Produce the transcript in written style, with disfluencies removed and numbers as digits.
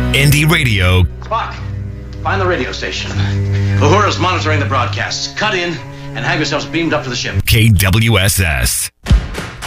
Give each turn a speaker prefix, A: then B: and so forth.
A: Indie Radio.
B: Spock, find the radio station. Uhura's monitoring the broadcasts. Cut in and have yourselves beamed up to the ship.
A: KWSS.